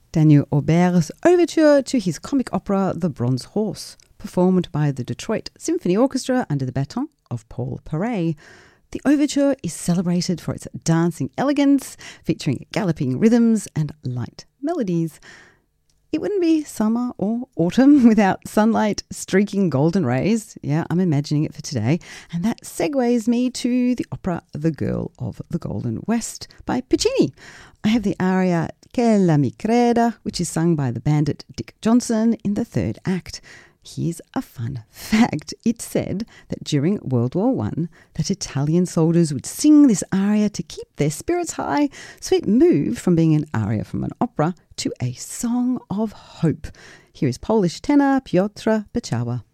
Daniel Auber's overture to his comic opera The Bronze Horse, performed by the Detroit Symphony Orchestra under the baton of Paul Paray. The overture is celebrated for its dancing elegance, featuring galloping rhythms and light melodies. It wouldn't be summer or autumn without sunlight streaking golden rays. Yeah, I'm imagining it for today. And that segues me to the opera The Girl of the Golden West by Puccini. I have the aria Che ella mi creda, which is sung by the bandit Dick Johnson in the third act. Here's a fun fact. It's said that during World War I, that Italian soldiers would sing this aria to keep their spirits high, so it moved from being an aria from an opera to a song of hope. Here is Polish tenor Piotr Beczała.